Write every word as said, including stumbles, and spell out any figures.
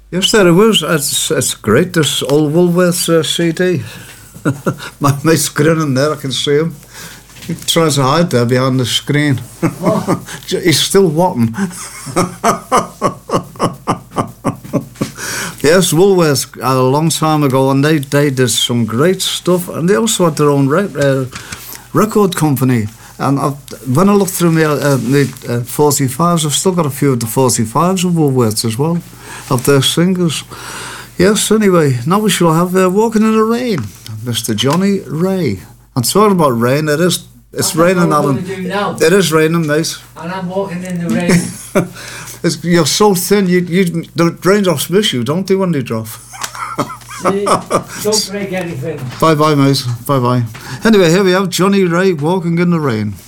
Yes, there it was. It's, it's great, this old Woolworths uh, C D. My mate's grinning there, I can see him. He tries to hide there behind the screen. Oh. He's still whopping. Yes, Woolworths uh, a long time ago, and they, they did some great stuff, and they also had their own re- uh, record company. And I've, when I look through my, uh, my uh, forty-fives, I've still got a few of the forty-fives of Woolworths as well, of their singers. Yes, anyway, now we shall have uh, Walking in the Rain, Mister Johnny Ray. And talking about rain, it is, it's That's raining, what we're Alan. gonna do now. It is raining, mate. And I'm walking in the rain. It's, you're so thin, you, you, the raindrops miss you, don't they, when they drop? See? Don't break anything. Bye-bye, mate. Bye-bye. Anyway, here we have Johnny Ray, Walking in the Rain.